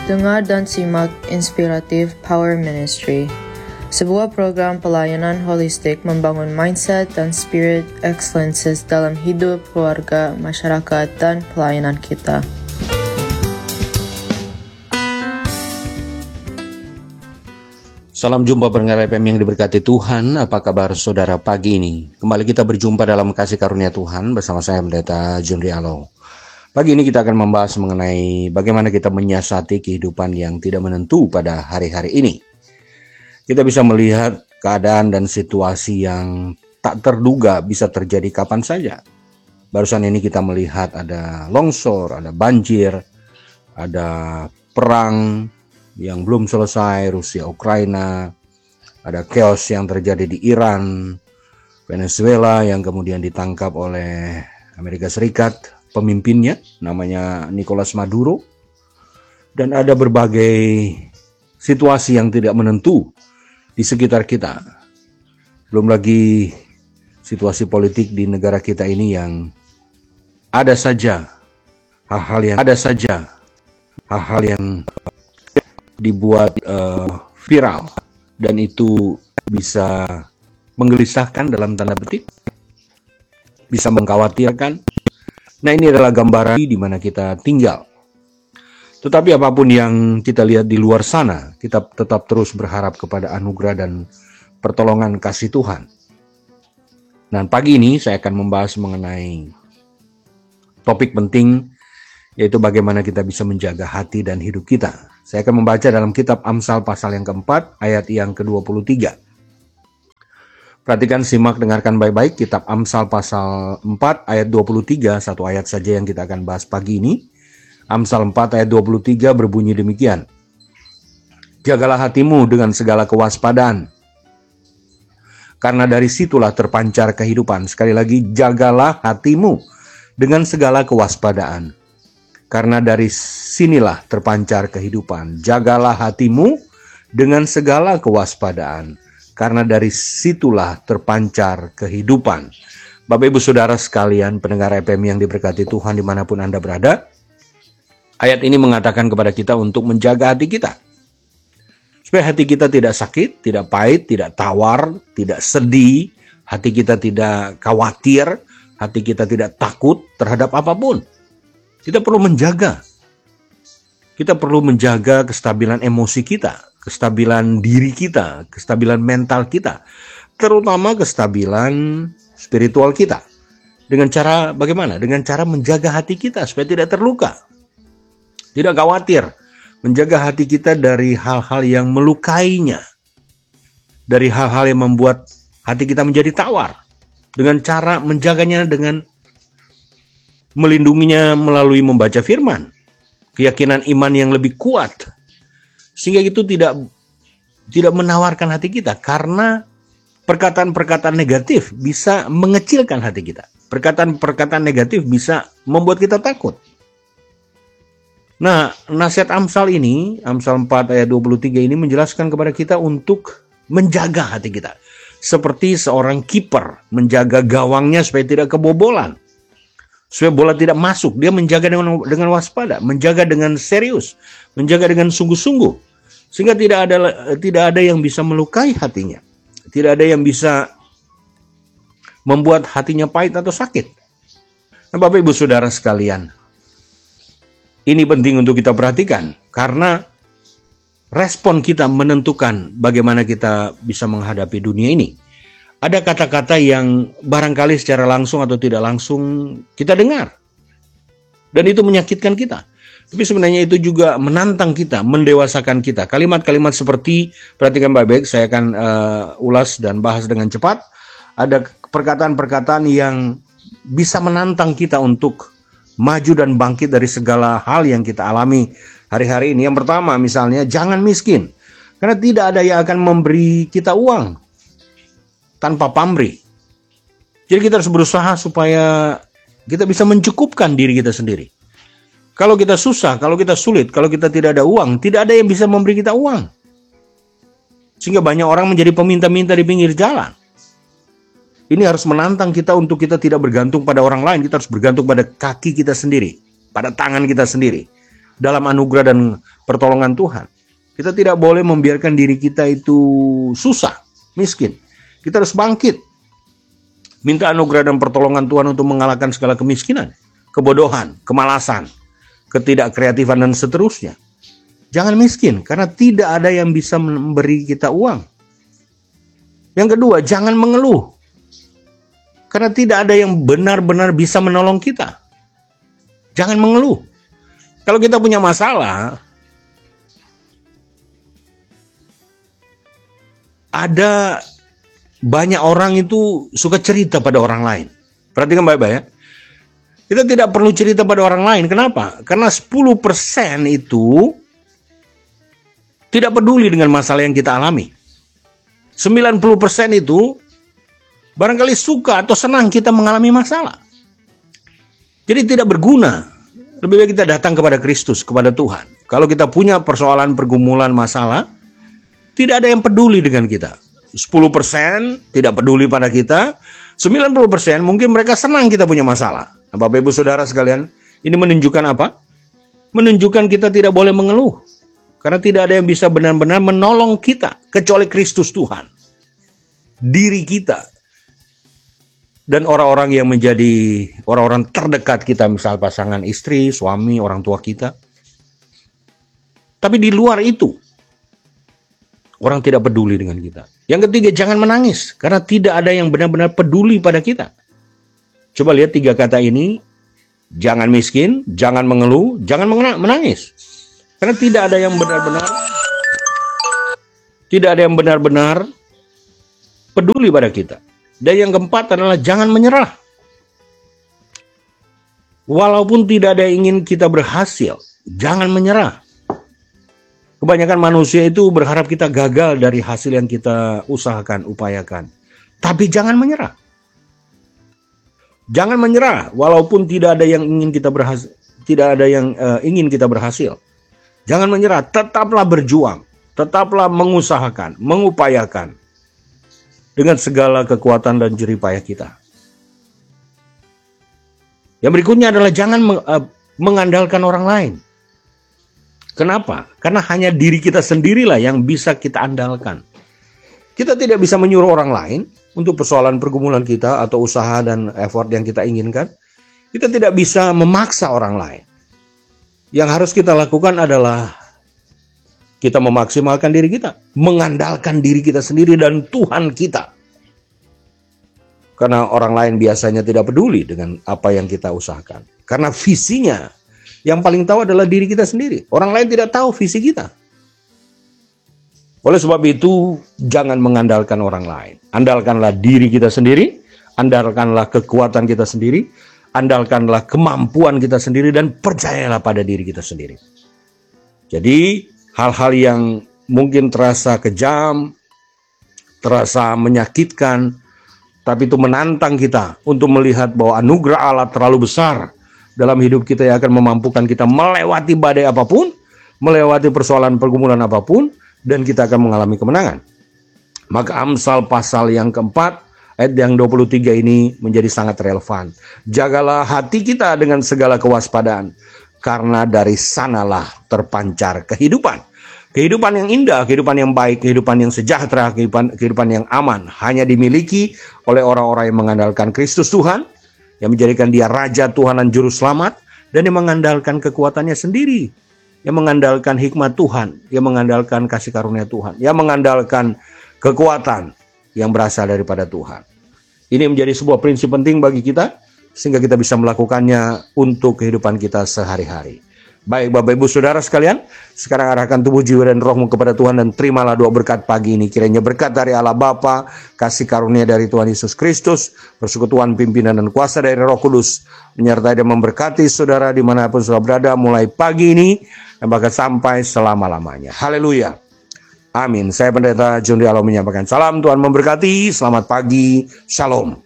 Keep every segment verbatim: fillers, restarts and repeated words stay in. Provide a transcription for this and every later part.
dengar dan simak Inspiratif Power Ministry, sebuah program pelayanan holistik membangun mindset dan spirit excellences dalam hidup, keluarga, masyarakat, dan pelayanan kita. Salam jumpa pendengar F M yang diberkati Tuhan. Apa kabar saudara pagi ini? Kembali kita berjumpa dalam kasih karunia Tuhan bersama saya Pendeta John Rialo. Pagi ini kita akan membahas mengenai bagaimana kita menyiasati kehidupan yang tidak menentu pada hari-hari ini. Kita bisa melihat keadaan dan situasi yang tak terduga bisa terjadi kapan saja. Barusan ini kita melihat ada longsor, ada banjir, ada perang yang belum selesai, Rusia Ukraina, ada chaos yang terjadi di Iran, Venezuela yang kemudian ditangkap oleh Amerika Serikat, pemimpinnya namanya Nicolas Maduro, dan ada berbagai situasi yang tidak menentu di sekitar kita. Belum lagi situasi politik di negara kita ini yang ada saja hal-hal yang ada saja hal-hal yang dibuat uh, viral dan itu bisa menggelisahkan dalam tanda petik, bisa mengkhawatirkan. Nah, ini adalah gambaran di mana kita tinggal. Tetapi apapun yang kita lihat di luar sana, kita tetap terus berharap kepada anugerah dan pertolongan kasih Tuhan. Dan pagi ini saya akan membahas mengenai topik penting, yaitu bagaimana kita bisa menjaga hati dan hidup kita. Saya akan membaca dalam kitab Amsal pasal yang keempat, ayat yang ke dua puluh tiga. Perhatikan, simak, dengarkan baik-baik. Kitab Amsal pasal empat, ayat dua puluh tiga, satu ayat saja yang kita akan bahas pagi ini. Amsal empat, ayat dua puluh tiga berbunyi demikian. Jagalah hatimu dengan segala kewaspadaan, karena dari situlah terpancar kehidupan. Sekali lagi, jagalah hatimu dengan segala kewaspadaan, karena dari sinilah terpancar kehidupan. Jagalah hatimu dengan segala kewaspadaan, karena dari situlah terpancar kehidupan. Bapak Ibu Saudara sekalian, pendengar F M yang diberkati Tuhan dimanapun Anda berada, ayat ini mengatakan kepada kita untuk menjaga hati kita, supaya hati kita tidak sakit, tidak pahit, tidak tawar, tidak sedih, hati kita tidak khawatir, hati kita tidak takut terhadap apapun. Kita perlu menjaga. Kita perlu menjaga kestabilan emosi kita, kestabilan diri kita, kestabilan mental kita, terutama kestabilan spiritual kita. Dengan cara bagaimana? Dengan cara menjaga hati kita supaya tidak terluka. Tidak khawatir. Menjaga hati kita dari hal-hal yang melukainya. Dari hal-hal yang membuat hati kita menjadi tawar. Dengan cara menjaganya dengan melindunginya melalui membaca firman, keyakinan iman yang lebih kuat, sehingga itu tidak tidak menawarkan hati kita, karena perkataan-perkataan negatif bisa mengecilkan hati kita. Perkataan-perkataan negatif bisa membuat kita takut. Nah, nasihat Amsal ini, Amsal empat ayat dua puluh tiga ini menjelaskan kepada kita untuk menjaga hati kita. Seperti seorang kiper menjaga gawangnya supaya tidak kebobolan. Supaya bola tidak masuk, dia menjaga dengan dengan waspada, menjaga dengan serius, menjaga dengan sungguh-sungguh, sehingga tidak ada tidak ada yang bisa melukai hatinya, tidak ada yang bisa membuat hatinya pahit atau sakit. Nah, Bapak Ibu Saudara sekalian, ini penting untuk kita perhatikan, karena respon kita menentukan bagaimana kita bisa menghadapi dunia ini. Ada kata-kata yang barangkali secara langsung atau tidak langsung kita dengar. Dan itu menyakitkan kita. Tapi sebenarnya itu juga menantang kita, mendewasakan kita. Kalimat-kalimat seperti, perhatikan baik-baik, saya akan uh, ulas dan bahas dengan cepat. Ada perkataan-perkataan yang bisa menantang kita untuk maju dan bangkit dari segala hal yang kita alami hari-hari ini. Yang pertama misalnya, jangan miskin. Karena tidak ada yang akan memberi kita uang tanpa pamrih. Jadi kita harus berusaha supaya kita bisa mencukupkan diri kita sendiri. Kalau kita susah, kalau kita sulit, kalau kita tidak ada uang, tidak ada yang bisa memberi kita uang. Sehingga banyak orang menjadi peminta-minta di pinggir jalan. Ini harus menantang kita untuk kita tidak bergantung pada orang lain. Kita harus bergantung pada kaki kita sendiri, pada tangan kita sendiri. Dalam anugerah dan pertolongan Tuhan. Kita tidak boleh membiarkan diri kita itu susah, miskin. Kita harus bangkit. Minta anugerah dan pertolongan Tuhan untuk mengalahkan segala kemiskinan, kebodohan, kemalasan, ketidakkreatifan, dan seterusnya. Jangan miskin, karena tidak ada yang bisa memberi kita uang. Yang kedua, jangan mengeluh. Karena tidak ada yang benar-benar bisa menolong kita. Jangan mengeluh. Kalau kita punya masalah, ada banyak orang itu suka cerita pada orang lain. Perhatikan baik-baik ya. Kita tidak perlu cerita pada orang lain. Kenapa? Karena sepuluh persen itu tidak peduli dengan masalah yang kita alami. sembilan puluh persen itu barangkali suka atau senang kita mengalami masalah. Jadi tidak berguna. Lebih baik kita datang kepada Kristus, kepada Tuhan. Kalau kita punya persoalan, pergumulan, masalah, tidak ada yang peduli dengan kita. sepuluh persen tidak peduli pada kita. sembilan puluh persen mungkin mereka senang kita punya masalah. Nah, Bapak Ibu Saudara sekalian, ini menunjukkan apa? Menunjukkan kita tidak boleh mengeluh. Karena tidak ada yang bisa benar-benar menolong kita kecuali Kristus Tuhan. Diri kita. Dan orang-orang yang menjadi orang-orang terdekat kita, misal pasangan istri, suami, orang tua kita. Tapi di luar itu, orang tidak peduli dengan kita. Yang ketiga, jangan menangis. Karena tidak ada yang benar-benar peduli pada kita. Coba lihat tiga kata ini. Jangan miskin, jangan mengeluh, jangan menangis. Karena tidak ada yang benar-benar tidak ada yang benar-benar peduli pada kita. Dan yang keempat adalah jangan menyerah. Walaupun tidak ada yang ingin kita berhasil, jangan menyerah. Kebanyakan manusia itu berharap kita gagal dari hasil yang kita usahakan, upayakan. Tapi jangan menyerah. Jangan menyerah walaupun tidak ada yang ingin kita berhasil, tidak ada yang uh, ingin kita berhasil. Jangan menyerah, tetaplah berjuang, tetaplah mengusahakan, mengupayakan dengan segala kekuatan dan jerih payah kita. Yang berikutnya adalah jangan uh, mengandalkan orang lain. Kenapa? Karena hanya diri kita sendirilah yang bisa kita andalkan. Kita tidak bisa menyuruh orang lain untuk persoalan pergumulan kita atau usaha dan effort yang kita inginkan. Kita tidak bisa memaksa orang lain. Yang harus kita lakukan adalah kita memaksimalkan diri kita, mengandalkan diri kita sendiri dan Tuhan kita. Karena orang lain biasanya tidak peduli dengan apa yang kita usahakan. Karena visinya yang paling tahu adalah diri kita sendiri. Orang lain tidak tahu visi kita. Oleh sebab itu, jangan mengandalkan orang lain. Andalkanlah diri kita sendiri, andalkanlah kekuatan kita sendiri, andalkanlah kemampuan kita sendiri, dan percayalah pada diri kita sendiri. Jadi, hal-hal yang mungkin terasa kejam, terasa menyakitkan, tapi itu menantang kita untuk melihat bahwa anugerah Allah terlalu besar dalam hidup kita yang akan memampukan kita melewati badai apapun, melewati persoalan pergumulan apapun, dan kita akan mengalami kemenangan. Maka Amsal pasal yang keempat, ayat yang dua puluh tiga ini menjadi sangat relevan. Jagalah hati kita dengan segala kewaspadaan, karena dari sanalah terpancar kehidupan. Kehidupan yang indah, kehidupan yang baik, kehidupan yang sejahtera, kehidupan, kehidupan yang aman, hanya dimiliki oleh orang-orang yang mengandalkan Kristus Tuhan, yang menjadikan dia Raja, Tuhan, dan Juru Selamat, dan yang mengandalkan kekuatannya sendiri, yang mengandalkan hikmat Tuhan, yang mengandalkan kasih karunia Tuhan, yang mengandalkan kekuatan yang berasal daripada Tuhan. Ini menjadi sebuah prinsip penting bagi kita, sehingga kita bisa melakukannya untuk kehidupan kita sehari-hari. Baik Bapak Ibu Saudara sekalian, sekarang arahkan tubuh, jiwa, dan rohmu kepada Tuhan, dan terimalah doa berkat pagi ini. Kiranya berkat dari Allah Bapa, kasih karunia dari Tuhan Yesus Kristus, persekutuan pimpinan dan kuasa dari Roh Kudus, menyertai dan memberkati saudara dimanapun saudara berada, mulai pagi ini dan bahkan sampai selama-lamanya. Haleluya. Amin. Saya Pendeta John Rialo menyampaikan salam, Tuhan memberkati, selamat pagi, shalom.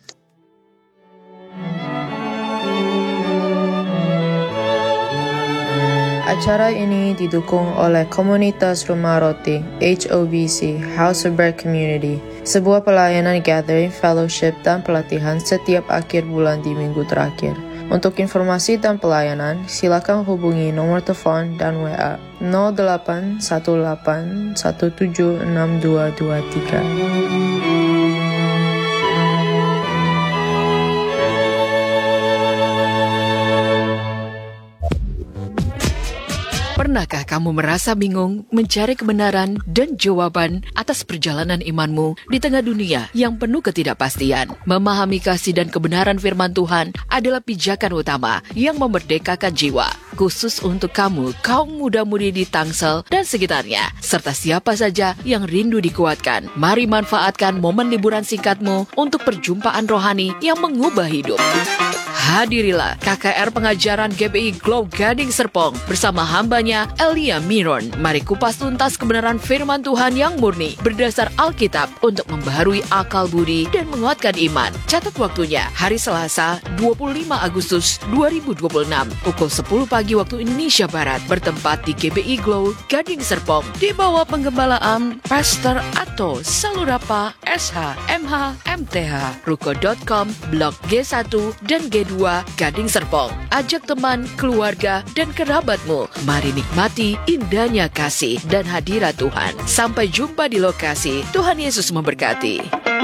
Acara ini didukung oleh Komunitas Rumah Roti, H O B C, House of Bread Community, sebuah pelayanan gathering, fellowship, dan pelatihan setiap akhir bulan di minggu terakhir. Untuk informasi dan pelayanan, silakan hubungi nomor telepon dan W A nol delapan satu delapan satu tujuh enam dua dua tiga. Pernahkah kamu merasa bingung mencari kebenaran dan jawaban atas perjalanan imanmu di tengah dunia yang penuh ketidakpastian? Memahami kasih dan kebenaran firman Tuhan adalah pijakan utama yang memerdekakan jiwa, khusus untuk kamu, kaum muda-mudi di Tangsel dan sekitarnya, serta siapa saja yang rindu dikuatkan. Mari manfaatkan momen liburan singkatmu untuk perjumpaan rohani yang mengubah hidup. Hadirilah K K R pengajaran G B I Glow Gading Serpong bersama hambanya Elia Miron. Mari kupas tuntas kebenaran firman Tuhan yang murni berdasar Alkitab untuk membaharui akal budi dan menguatkan iman. Catat waktunya, hari Selasa dua puluh lima Agustus dua ribu dua puluh enam pukul sepuluh pagi waktu Indonesia Barat, bertempat di G B I Glow Gading Serpong di bawah penggembalaan Pastor Atto Salurapa S H M H M T H, ruko dot com, blok G satu dan G dua Gading Serpong. Ajak teman, keluarga, dan kerabatmu. Mari nikmati indahnya kasih dan hadirat Tuhan. Sampai jumpa di lokasi. Tuhan Yesus memberkati.